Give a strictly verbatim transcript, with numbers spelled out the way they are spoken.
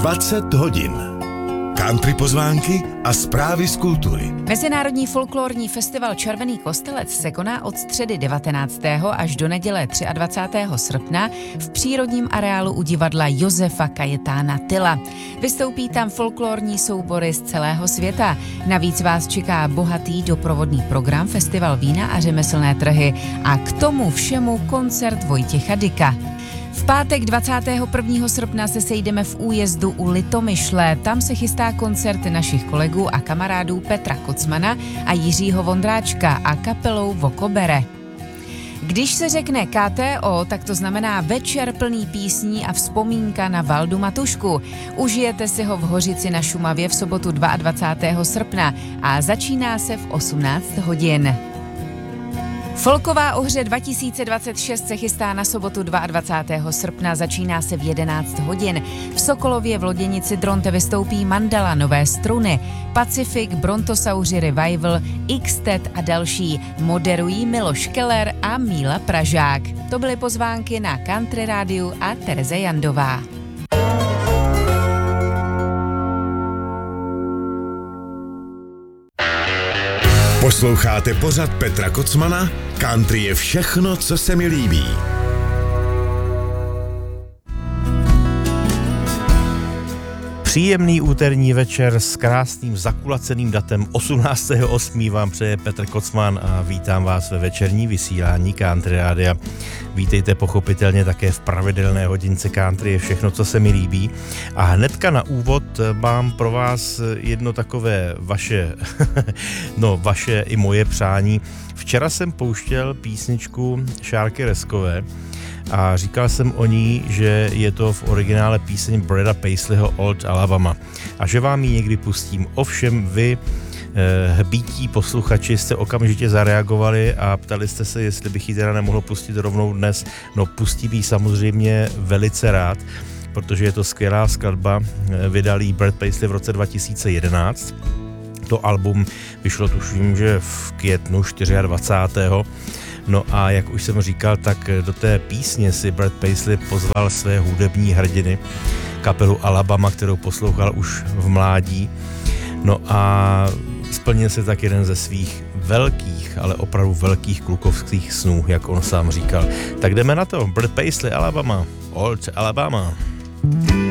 dvacet hodin. Country pozvánky a zprávy z kultury. Mezinárodní folklorní festival Červený kostelec se koná od středy devatenáctého až do neděle dvacátého třetího srpna v přírodním areálu u divadla Josefa Kajetána Tyla. Vystoupí tam folklorní soubory z celého světa. Navíc vás čeká bohatý doprovodný program, festival vína a řemeslné trhy a k tomu všemu koncert Vojtěcha Dyka. V pátek dvacátého prvního srpna se sejdeme v Újezdu u Litomyšle. Tam se chystá koncert našich kolegů a kamarádů Petra Kocmana a Jiřího Vondráčka a kapelou Vokobere. Když se řekne K T O, tak to znamená večer plný písní a vzpomínka na Valdu Matušku. Užijete si ho v Hořici na Šumavě v sobotu dvacátého druhého srpna a začíná se v osmnáct hodin. Folková ohře dva tisíce dvacet šest se chystá na sobotu dvacátého druhého srpna, začíná se v jedenáct hodin. V Sokolově v Loděnici Dronte vystoupí Mandala, Nové struny, Pacific, Brontosauři Revival, X-Tet a další. Moderují Miloš Keller a Míla Pražák. To byly pozvánky na Country Rádiu a Tereze Jandová. Posloucháte pořad Petra Kocmana? Country je všechno, co se mi líbí. Příjemný úterní večer s krásným zakulaceným datem osmnáctého osmého vám přeje Petr Kocman a vítám vás ve večerní vysílání Country Rádia. Vítejte pochopitelně také v pravidelné hodince Country je všechno, co se mi líbí. A hnedka na úvod mám pro vás jedno takové vaše, no vaše i moje přání. Včera jsem pouštěl písničku Šárky Reskové a říkal jsem o ní, že je to v originále píseň Breda Paisleyho Old Alabama a že vám ji někdy pustím. Ovšem vy, eh, hbítí posluchači, jste okamžitě zareagovali a ptali jste se, jestli bych ji teda nemohl pustit rovnou dnes. No pustím ji samozřejmě velice rád, protože je to skvělá skladba, vydal ji Brad Paisley v roce dva tisíce jedenáct. To album vyšlo tuším, že v květnu dvacátého čtvrtého No a jak už jsem říkal, tak do té písně si Brad Paisley pozval své hudební hrdiny, kapelu Alabama, kterou poslouchal už v mládí. No a splnil se tak jeden ze svých velkých, ale opravdu velkých klukovských snů, jak on sám říkal. Tak jdeme na to. Brad Paisley, Alabama, Old Alabama.